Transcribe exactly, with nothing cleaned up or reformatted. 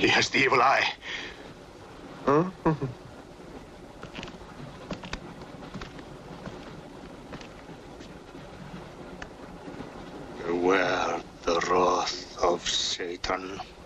He has the evil eye. Huh? Beware the wrath of Satan.